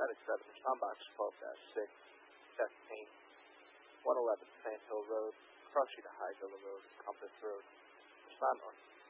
Medic 7, respond box 12-6, chest pain, 111 Sand Hill Road, cross street to High Villa Road, Compass Road, respond north.